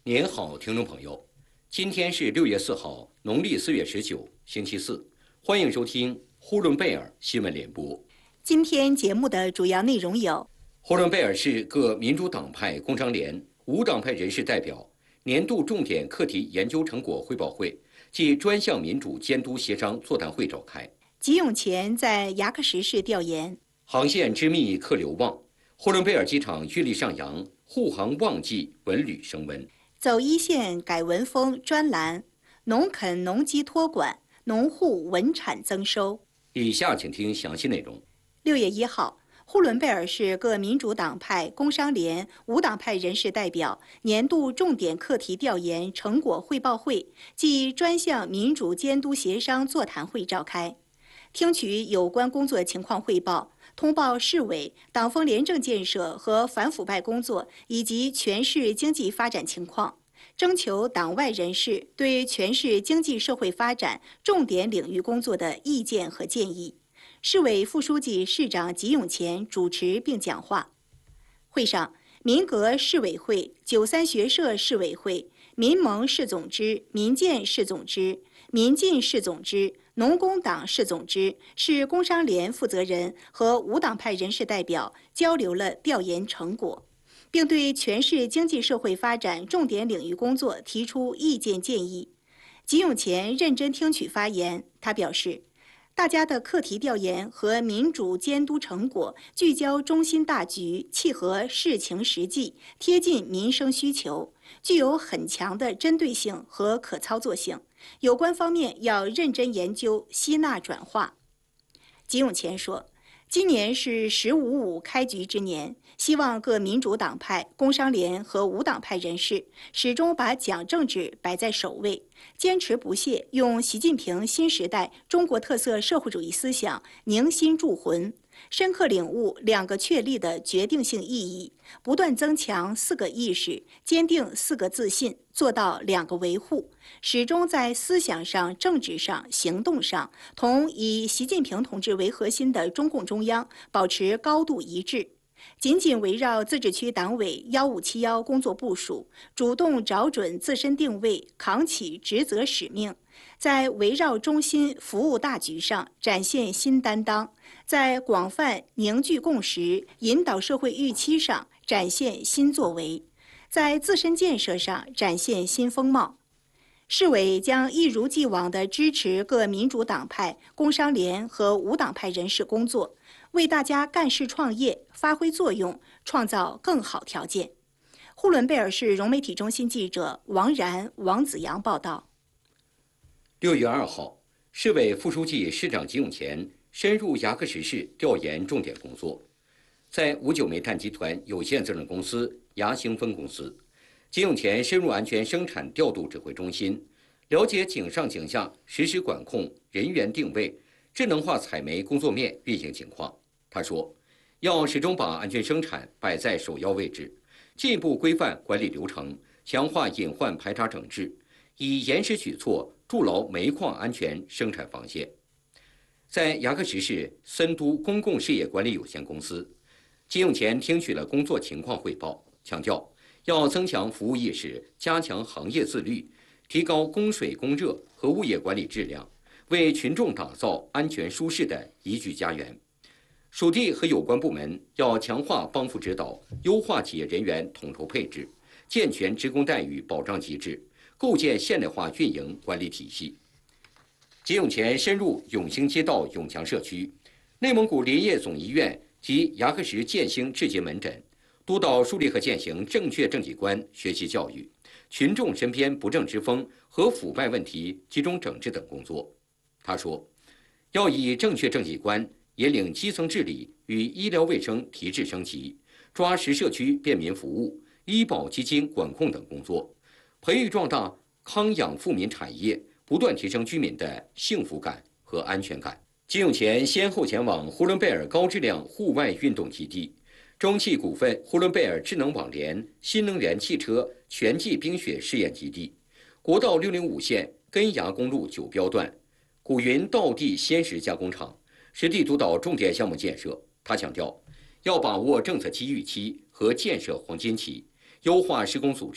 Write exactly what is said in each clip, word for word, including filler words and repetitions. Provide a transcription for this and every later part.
您好，听众朋友，今天是六月四号，农历四月十九，星期四，欢迎收听呼伦贝尔新闻联播。 今天节目的主要内容有： 呼伦贝尔市各民主党派、工商联、无党派人士代表年度重点课题研究成果汇报会暨专项民主监督协商座谈会召开。 吉永前在牙克石市调研。 航线之密客流旺，呼伦贝尔机场运力上扬，护航旺季文旅升温。 走一线改文风专栏：农垦农机托管，农户稳产增收。 以下请听详细内容。 六月一号，呼伦贝尔市各民主党派、工商联、无党派人士代表年度重点课题调研成果汇报会暨专项民主监督协商座谈会召开，听取有关工作情况汇报，通报市委、党风廉政建设和反腐败工作以及全市经济发展情况，征求党外人士对全市经济社会发展重点领域工作的意见和建议。市委副书记、市长吉永前主持并讲话。会上，民革市委会、九三学社市委会、民盟市总支、民建市总支、民进市总支、农工党市总支、市工商联负责人和无党派人士代表交流了调研成果，并对全市经济社会发展重点领域工作提出意见建议。吉永前认真听取发言，他表示，大家的课题调研和民主监督成果聚焦中心大局，契合事情实际，贴近民生需求，具有很强的针对性和可操作性。有关方面要认真研究、吸纳转化。吉永前说，今年是“十五五”开局之年，希望各民主党派、工商联和无党派人士始终把讲政治摆在首位，坚持不懈用习近平新时代中国特色社会主义思想凝心铸魂，深刻领悟两个确立的决定性意义，不断增强四个意识，坚定四个自信，做到两个维护，始终在思想上、政治上、行动上同以习近平同志为核心的中共中央保持高度一致。紧紧围绕自治区党委幺五七幺工作部署，主动找准自身定位，扛起职责使命，在围绕中心服务大局上展现新担当，在广泛凝聚共识、引导社会预期上展现新作为，在自身建设上展现新风貌。市委将一如既往地支持各民主党派、工商联和无党派人士工作，为大家干事创业发挥作用，创造更好条件。呼伦贝尔市融媒体中心记者王然、王子阳报道。 六月二号，市委副书记、市长吉永前深入牙克石市调研重点工作，在五九煤炭集团有限责任公司牙兴分公司，吉永前深入安全生产调度指挥中心，了解井上井下实时管控、人员定位、智能化采煤工作面运行情况。他说，要始终把安全生产摆在首要位置，进一步规范管理流程，强化隐患排查整治，以严实举措筑牢煤矿安全生产防线。在牙克石市森都公共事业管理有限公司，吉永前听取了工作情况汇报，强调要增强服务意识，加强行业自律，提高供水供热和物业管理质量，为群众打造安全舒适的宜居家园。属地和有关部门要强化帮扶指导，优化企业人员统筹配置，健全职工待遇保障机制，构建现代化运营管理体系。吉永前深入永兴街道永强社区、内蒙古林业总医院及牙克石建兴志节门诊，督导树立和践行正确政绩观学习教育、群众身边不正之风和腐败问题集中整治等工作。他说，要以正确政绩观引领基层治理与医疗卫生提质升级，抓实社区便民服务、医保基金管控等工作，培育壮大康养富民产业，不断提升居民的幸福感和安全感。吉永前先后前往呼伦贝尔高质量户外运动基地、中汽股份呼伦贝尔智能网联新能源汽车全季冰雪试验基地、国道六零五线根崖公路九标段、古云道地鲜食加工厂，实地督导重点项目建设。他强调，要把握政策机遇期和建设黄金期，优化施工组织，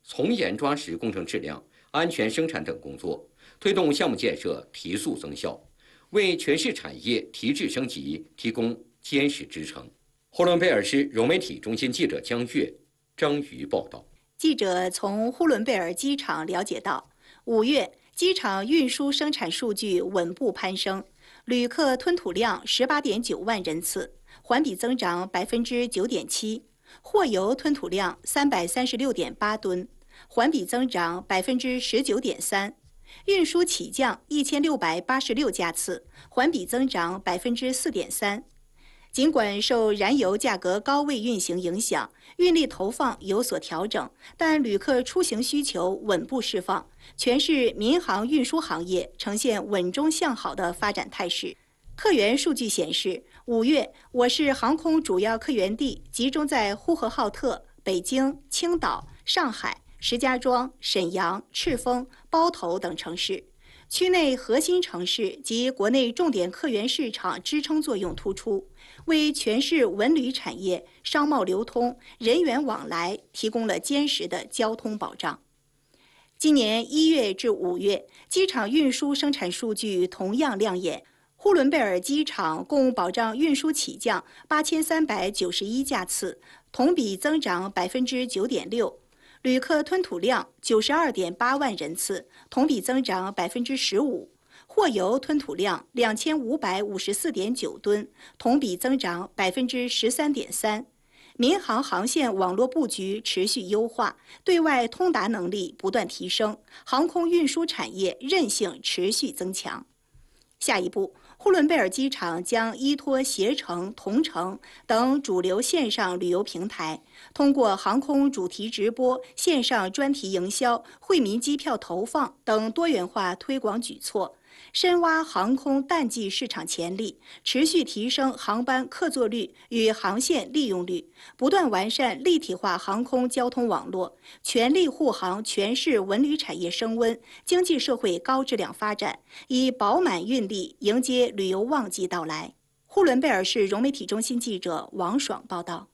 从严抓实工程质量、安全生产等工作，推动项目建设提速增效，为全市产业提质升级提供坚实支撑。呼伦贝尔市融媒体中心记者江月、张瑜报道。 记者从呼伦贝尔机场了解到，五月机场运输生产数据稳步攀升，旅客吞吐量十八点九万人次，环比增长百分之九点七；货油吞吐量三百三十六点八吨，环比增长百分之十九点三。运输起降一千六百八十六架次，环比增长百分之四点三。尽管受燃油价格高位运行影响，运力投放有所调整，但旅客出行需求稳步释放，全市民航运输行业呈现稳中向好的发展态势。客源数据显示，五月我市航空主要客源地集中在呼和浩特、北京、青岛、上海、石家庄、沈阳、赤峰、包头等城市。区内核心城市及国内重点客源市场支撑作用突出，为全市文旅产业、商贸流通、人员往来提供了坚实的交通保障。今年一月至五月，机场运输生产数据同样亮眼。呼伦贝尔机场共保障运输起降八千三百九十一架次，同比增长百分之九点六。旅客吞吐量九十二点八万人次，同比增长百分之十五；货油吞吐量两千五百五十四点九吨，同比增长百分之十三点三。民航航线网络布局持续优化，对外通达能力不断提升，航空运输产业韧性持续增强。下一步，呼伦贝尔机场将依托携程、同程等主流线上旅游平台，通过航空主题直播、线上专题营销、惠民机票投放等多元化推广举措，深挖航空淡季市场潜力，持续提升航班客座率与航线利用率，不断完善立体化航空交通网络，全力护航全市文旅产业升温、经济社会高质量发展，以饱满运力迎接旅游旺季到来。呼伦贝尔市融媒体中心记者王爽报道。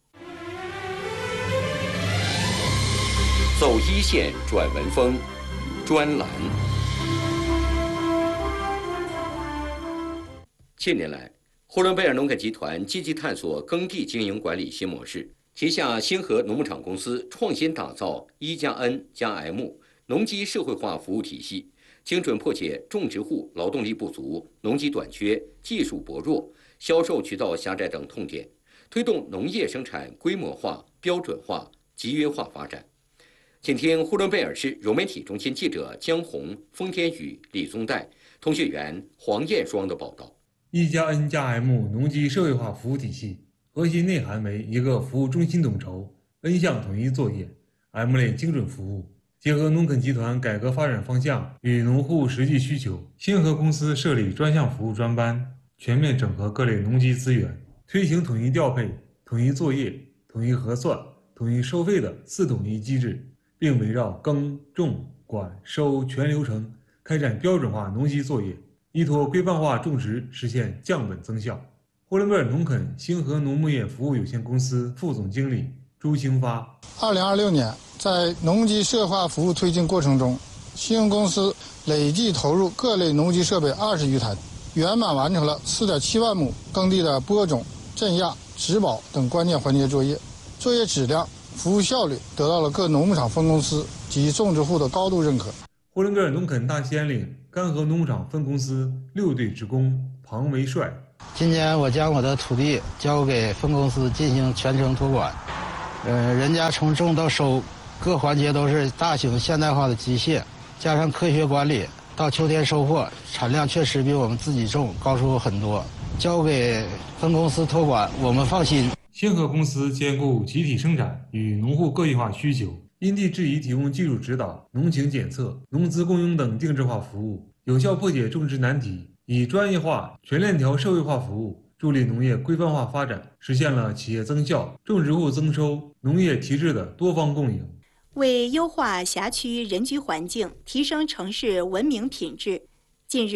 走一线转文风专栏。近年来，呼伦贝尔农垦集团积极探索耕地经营管理新模式，旗下星河农牧场公司创新打造一加 N 加 M 农机社会化服务体系，精准破解种植户劳动力不足、农机短缺、技术薄弱、销售渠道狭窄等痛点，推动农业生产规模化、标准化、集约化发展。请听呼伦贝尔市融媒体中心记者江红、封天宇、李宗岱、通讯员黄燕双的报道。 一加 N 加 M 农机社会化服务体系核心内涵为一个服务中心统筹、N 项统一作业、M 类精准服务，结合农垦集团改革发展方向与农户实际需求，星河公司设立专项服务专班，全面整合各类农机资源，推行统一调配、统一作业、统一核算、统一收费的四统一机制，并围绕耕、种、管、收全流程开展标准化农机作业，依托规范化种植实现降本增效。呼伦贝尔农垦星河农牧业服务有限公司副总经理朱清发： 二零二六年，在农机社会化服务推进过程中，星河公司累计投入各类农机设备二十余台，圆满完成了四点七万亩耕地的播种、镇压、植保等关键环节作业，作业质量、服务效率得到了各农牧场分公司及种植户的高度认可。 呼伦贝尔农垦大兴安岭干河农牧场分公司六队职工庞维帅： 今年我将我的土地交给分公司进行全程托管，呃，人家从种到收各环节都是大型现代化的机械，加上科学管理，到秋天收获产量确实比我们自己种高出很多。交给分公司托管，我们放心。 星河公司兼顾集体生产与农户个性化需求，因地制宜提供技术指导、农情检测、农资供应等定制化服务，有效破解种植难题，以专业化、全链条社会化服务助力农业规范化发展，实现了企业增效、种植户增收、农业提质的多方共赢。 为优化辖区人居环境，提升城市文明品质，近日，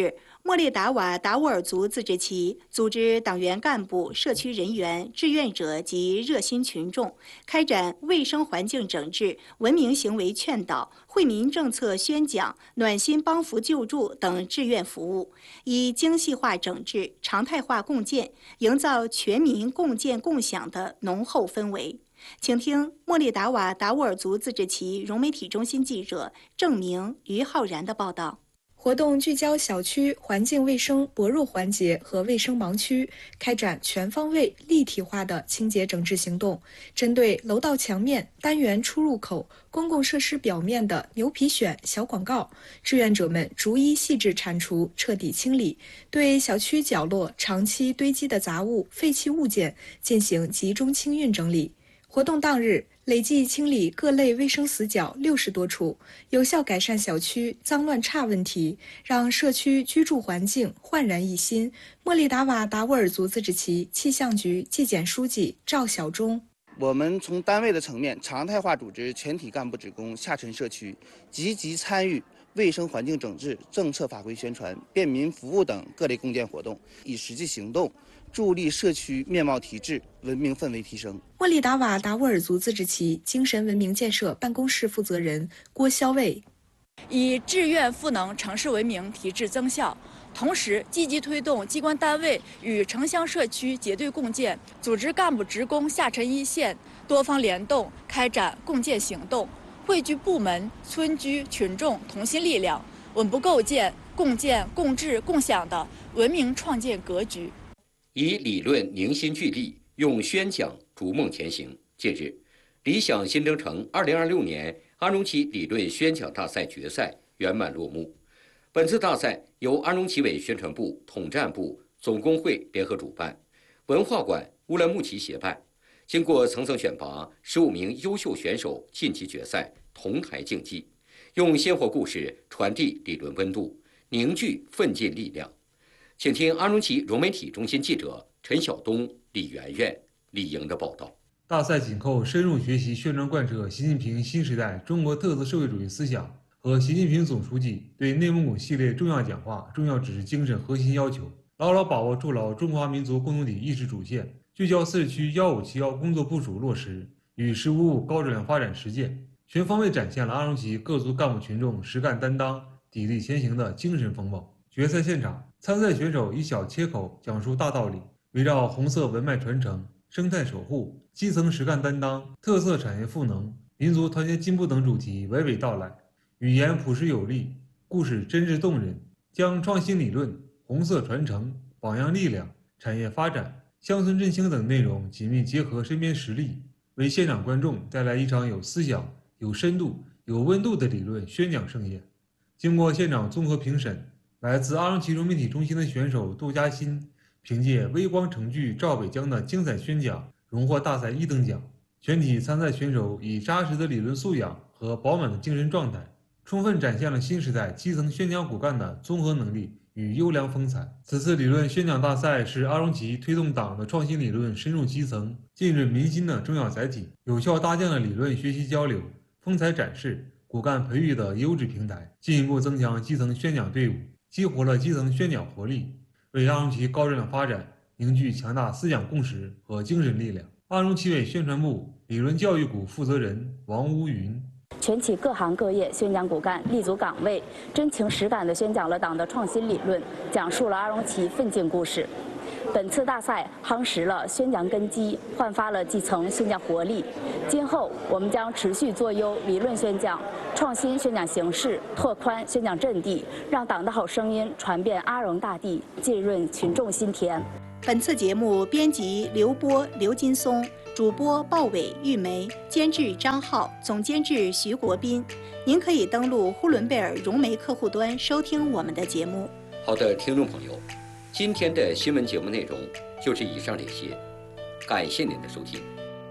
莫列达瓦达斡尔族自治旗组织党员干部、社区人员、志愿者及热心群众，开展卫生环境整治、文明行为劝导、惠民政策宣讲、暖心帮扶救助等志愿服务，以精细化整治、常态化共建，营造全民共建共享的浓厚氛围。请听莫列达瓦达斡尔族自治旗融媒体中心记者郑明、于浩然的报道。 活动聚焦小区环境卫生薄弱环节和卫生盲区，开展全方位立体化的清洁整治行动。针对楼道墙面、单元出入口、公共设施表面的牛皮癣、小广告，志愿者们逐一细致铲除，彻底清理，对小区角落长期堆积的杂物、废弃物件进行集中清运整理。活动当日，累计清理各类卫生死角六十多处，有效改善小区脏乱差问题，让社区居住环境焕然一新。莫利达瓦达斡尔族自治旗气象局纪检书记赵晓忠： 我们从单位的层面常态化组织全体干部职工下沉社区，积极参与卫生环境整治、政策法规宣传、便民服务等各类共建活动，以实际行动助力社区面貌提质、文明氛围提升。 莫利达瓦达斡尔族自治旗精神文明建设办公室负责人郭肖卫： 以志愿赋能城市文明提质增效，同时积极推动机关单位与城乡社区结对共建，组织干部职工下沉一线，多方联动开展共建行动，汇聚部门、村居、群众同心力量，稳步构建共建、共治、共享的文明创建格局。 以理论凝心聚力，用宣讲逐梦前行。近日，理想新征程二零二六年阿荣旗理论宣讲大赛决赛圆满落幕。本次大赛由阿荣旗委宣传部、统战部、总工会联合主办，文化馆、乌兰牧骑协办。经过层层选拔，十五名优秀选手晋级决赛，同台竞技，用鲜活故事传递理论温度，凝聚奋进力量。请听阿荣旗融媒体中心记者陈晓东、李媛媛、李莹的报道。 大赛紧扣深入学习宣传贯彻习近平新时代中国特色社会主义思想和习近平总书记对内蒙古系列重要讲话、重要指示精神核心要求，牢牢把握筑牢中华民族共同体意识主线，聚焦市区幺五七幺工作部署落实与“十五五”高质量发展实践，全方位展现了阿荣旗各族干部群众实干担当、砥砺前行的精神风貌。决赛现场，参赛选手以小切口讲述大道理，围绕红色文脉传承、生态守护、基层实干担当、特色产业赋能、民族团结进步等主题娓娓道来，语言朴实有力，故事真挚动人，将创新理论、红色传承、榜样力量、产业发展、乡村振兴等内容紧密结合身边实例，为现场观众带来一场有思想、有深度、有温度的理论宣讲盛宴。经过现场综合评审，来自阿荣旗融媒体中心的选手杜嘉欣凭借微光城剧赵北江的精彩宣讲荣获大赛一等奖。全体参赛选手以扎实的理论素养和饱满的精神状态，充分展现了新时代基层宣讲骨干的综合能力与优良风采。此次理论宣讲大赛是阿荣旗推动党的创新理论深入基层、进入民心的重要载体，有效搭建了理论学习交流、风采展示、骨干培育的优质平台，进一步增强基层宣讲队伍，激活了基层宣讲活力，为阿荣旗高质量发展凝聚强大思想共识和精神力量。阿荣旗委宣传部理论教育股负责人王乌云： 全体各行各业宣讲骨干立足岗位，真情实感地宣讲了党的创新理论，讲述了阿荣旗奋进故事。本次大赛夯实了宣讲根基，焕发了基层宣讲活力。今后我们将持续做优理论宣讲，创新宣讲形式，拓宽宣讲阵地，让党的好声音传遍阿荣大地，浸润群众心田。 本次节目编辑刘波、刘金松，主播鲍伟、玉梅，监制张浩，总监制徐国斌。您可以登录呼伦贝尔融媒客户端收听我们的节目。 好的，听众朋友，今天的新闻节目内容就是以上这些，感谢您的收听。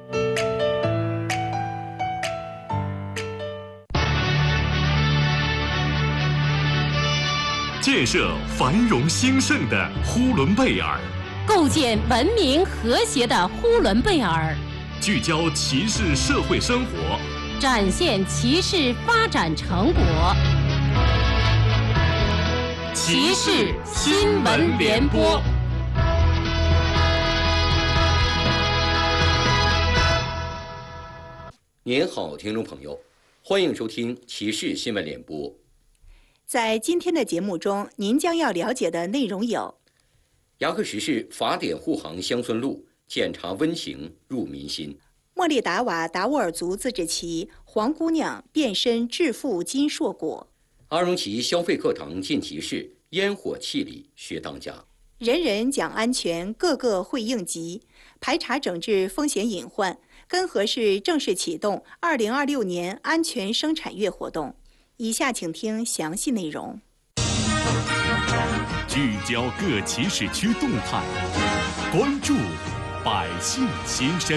建设繁荣兴盛的呼伦贝尔， 构建文明和谐的呼伦贝尔， 聚焦骑士社会生活， 展现骑士发展成果。 骑士新闻联播。 您好，听众朋友，欢迎收听骑士新闻联播。 在今天的节目中，您将要了解的内容有： 牙克石市法典护航乡村路，检查温情入民心； 莫利达瓦达斡尔族自治旗黄姑娘变身致富金硕果； 阿荣旗消费课堂进集市，烟火气里学当家； 人人讲安全，个个会应急，排查整治风险隐患。根河市正式启动二零二六年安全生产月活动。以下请听详细内容。 聚焦各骑士区动态，关注百姓心声。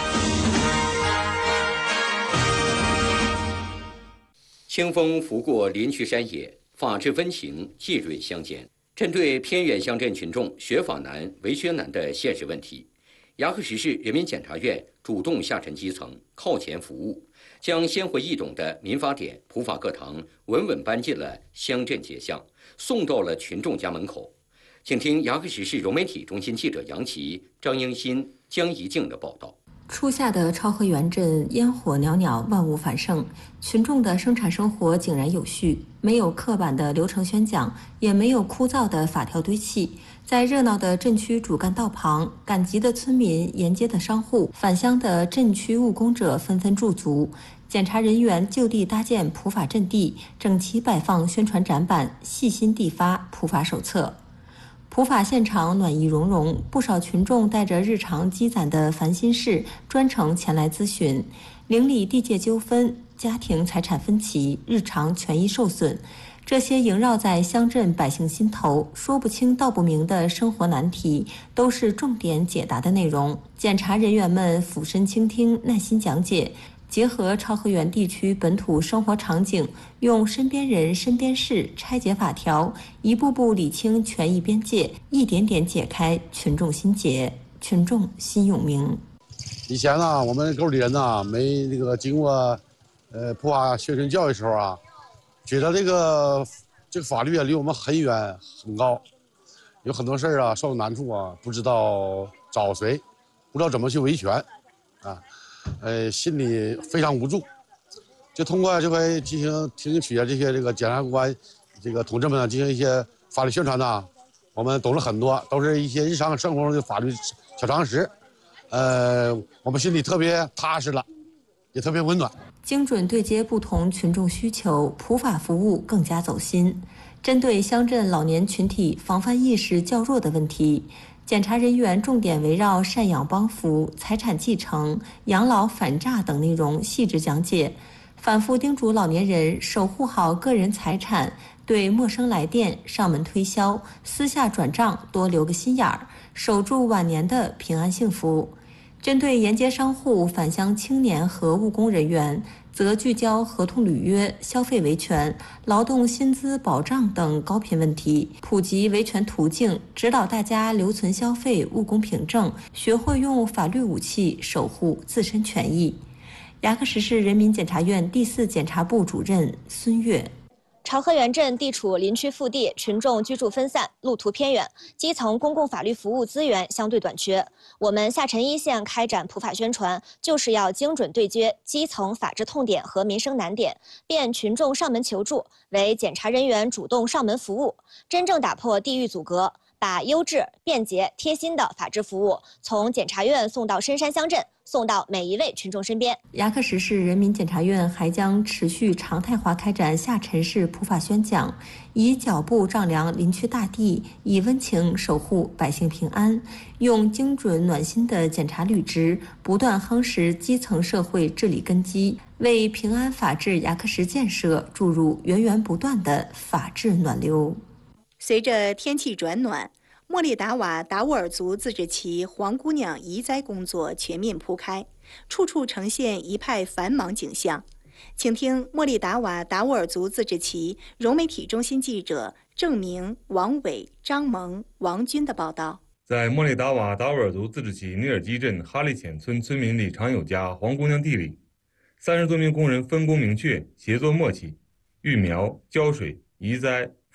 清风拂过林区山野，法治温情济润乡间。针对偏远乡镇群众学法难、为学难的现实问题，牙克石市人民检察院主动下沉基层，靠前服务，将鲜活易懂的民法典、普法课堂稳稳搬进了乡镇街巷，送到了群众家门口。请听牙克石市融媒体中心记者杨琦、张英新、江怡静的报道。 初夏的超河源镇烟火袅袅，万物繁盛，群众的生产生活井然有序，没有刻板的流程宣讲，也没有枯燥的法条堆砌。在热闹的镇区主干道旁，赶集的村民、沿街的商户、返乡的镇区务工者纷纷驻足，检察人员就地搭建普法阵地，整齐摆放宣传展板，细心递发普法手册。普法现场暖意融融，不少群众带着日常积攒的烦心事专程前来咨询，邻里地界纠纷、家庭财产分歧、日常权益受损，这些萦绕在乡镇百姓心头、说不清道不明的生活难题，都是重点解答的内容。检察人员们俯身倾听，耐心讲解，结合超河源地区本土生活场景，用身边人、身边事拆解法条，一步步理清权益边界，一点点解开群众心结，群众心永明。 以前呢，我们沟里人呢，没那个经过呃普法宣传教育的时候啊，觉得这个这个法律啊离我们很远很高，有很多事儿啊受难处啊，不知道找谁，不知道怎么去维权啊。呃，心里非常无助，就通过这回进行听取这些这个检察官、这个同志们进行一些法律宣传呢，我们懂了很多，都是一些日常生活中的法律小常识，呃，我们心里特别踏实了，也特别温暖。 精准对接不同群众需求，普法服务更加走心。针对乡镇老年群体防范意识较弱的问题，检察人员重点围绕赡养帮扶、财产继承、养老反诈等内容细致讲解，反复叮嘱老年人守护好个人财产，对陌生来电、上门推销、私下转账多留个心眼儿，守住晚年的平安幸福。针对沿街商户、返乡青年和务工人员，则聚焦合同履约、消费维权、劳动薪资保障等高频问题，普及维权途径，指导大家留存消费、务工凭证，学会用法律武器守护自身权益。牙克石市人民检察院第四检察部主任孙悦。 朝河源镇地处林区腹地，群众居住分散，路途偏远，基层公共法律服务资源相对短缺。我们下沉一线开展普法宣传，就是要精准对接基层法治痛点和民生难点，便群众上门求助，为检察人员主动上门服务，真正打破地域阻隔，把优质、便捷、贴心的法治服务从检察院送到深山乡镇，送到每一位群众身边。 牙克石市人民检察院还将持续常态化开展下沉式普法宣讲，以脚步丈量林区大地，以温情守护百姓平安，用精准暖心的检察履职，不断夯实基层社会治理根基，为平安法治牙克石建设注入源源不断的法治暖流。 随着天气转暖，莫利达瓦达斡尔族自治旗黄姑娘移栽工作全面铺开，处处呈现一派繁忙景象。请听莫利达瓦达斡尔族自治旗融媒体中心记者郑明、王伟、张萌、王军的报道。 在莫利达瓦达斡尔族自治旗尼尔基镇哈利浅村村民李长友家黄姑娘地里，三十多名工人分工明确，协作默契，育苗、浇水、移栽、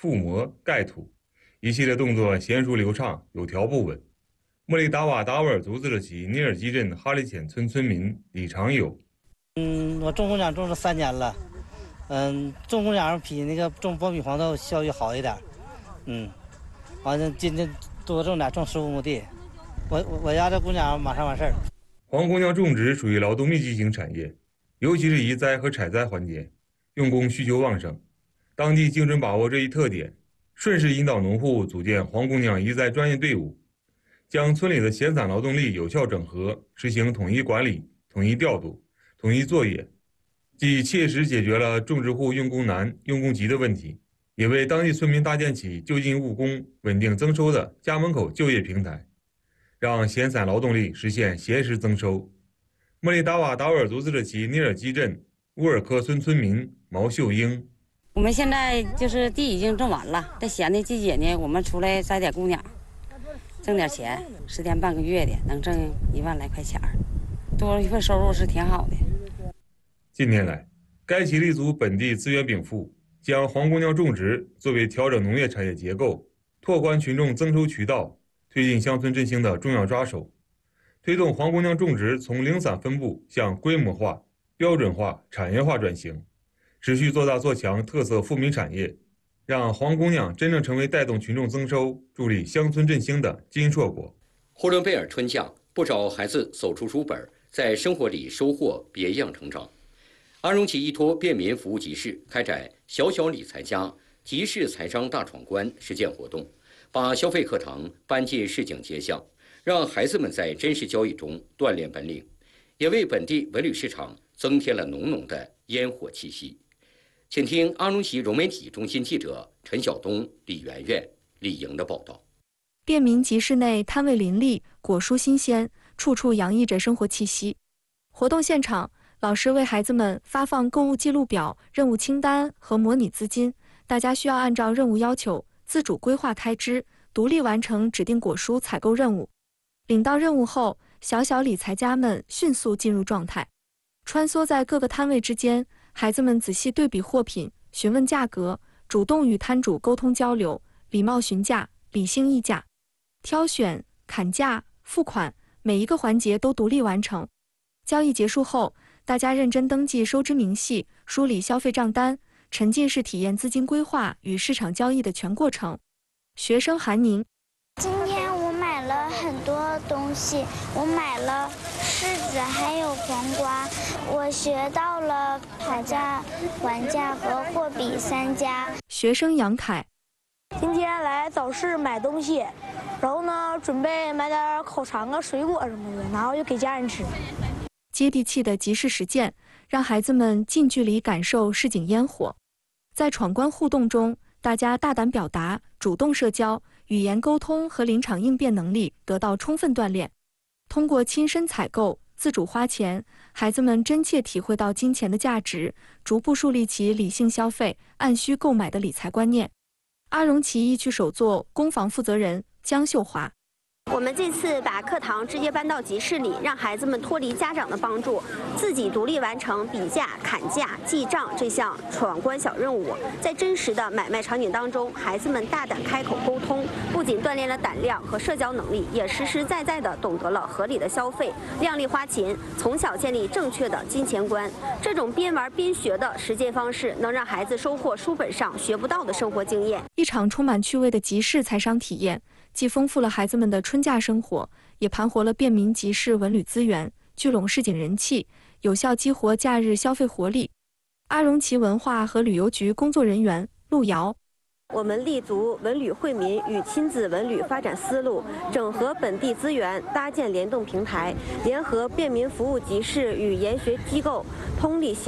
覆膜、盖土，一系列动作娴熟流畅，有条不紊。莫里达瓦达沃尔族自治旗尼尔基镇哈里浅村村民李长友： 嗯，我种公粮种了三年了，嗯，种公粮比那个种苞米黄豆效益好一点，嗯，完了今天多种点，种十五亩地，我我我家这公粮马上完事儿。 黄姑娘种植属于劳动密集型产业，尤其是移栽和采摘环节，用工需求旺盛。当地精准把握这一特点，顺势引导农户组建黄姑娘移栽专业队伍，将村里的闲散劳动力有效整合，实行统一管理、统一调度、统一作业，既切实解决了种植户用工难、用工急的问题，也为当地村民搭建起就近务工、稳定增收的家门口就业平台，让闲散劳动力实现闲时增收。莫里达瓦达沃尔族自治旗尼尔基镇乌尔科村村民毛秀英： 我们现在就是地已经种完了，在闲的季节呢，我们出来摘点姑娘，挣点钱，十天半个月的能挣一万来块钱，多了一份收入是挺好的。 近年来，该旗立足本地资源禀赋，将黄姑娘种植作为调整农业产业结构、拓宽群众增收渠道、推进乡村振兴的重要抓手，推动黄姑娘种植从零散分布向规模化、标准化、产业化转型，持续做大做强特色富民产业，让黄姑娘真正成为带动群众增收、助力乡村振兴的金硕果。 呼伦贝尔春假，不少孩子走出书本，在生活里收获别样成长。阿荣旗依托便民服务集市开展小小理财家集市财商大闯关实践活动，把消费课堂搬进市井街巷，让孩子们在真实交易中锻炼本领，也为本地文旅市场增添了浓浓的烟火气息。请听阿荣旗融媒体中心记者陈晓东、李媛媛、李莹的报道。 便民集市内摊位林立，果蔬新鲜，处处洋溢着生活气息。活动现场，老师为孩子们发放购物记录表、任务清单和模拟资金，大家需要按照任务要求自主规划开支，独立完成指定果蔬采购任务。领到任务后，小小理财家们迅速进入状态，穿梭在各个摊位之间，孩子们仔细对比货品，询问价格，主动与摊主沟通交流，礼貌询价，理性议价，挑选、砍价、付款，每一个环节都独立完成。交易结束后，大家认真登记收支明细，梳理消费账单，沉浸式体验资金规划与市场交易的全过程。学生韩宁： 今天我买了很多东西，我买了柿子还有黄瓜，我学到了讨价还价和货比三家。 学生杨凯： 今天来早市买东西，然后呢准备买点烤肠啊、水果什么的，然后就给家人吃。 接地气的集市实践，让孩子们近距离感受市井烟火。在闯关互动中，大家大胆表达、主动社交，语言沟通和临场应变能力得到充分锻炼。通过亲身采购、自主花钱，孩子们真切体会到金钱的价值，逐步树立起理性消费、按需购买的理财观念。阿荣旗一区首座工房负责人江秀华： 我们这次把课堂直接搬到集市里，让孩子们脱离家长的帮助，自己独立完成比价、砍价、记账这项闯关小任务。在真实的买卖场景当中，孩子们大胆开口沟通，不仅锻炼了胆量和社交能力，也实实在在地懂得了合理的消费、量力花钱，从小建立正确的金钱观。这种边玩边学的实践方式，能让孩子收获书本上学不到的生活经验。 一场充满趣味的集市财商体验，既丰富了孩子们的春假生活，也盘活了便民集市文旅资源，聚拢市井人气，有效激活假日消费活力。阿荣旗文化和旅游局工作人员陆瑶： 我们立足文旅惠民与亲子文旅发展思路，整合本地资源，搭建联动平台，联合便民服务集市与研学机构通力协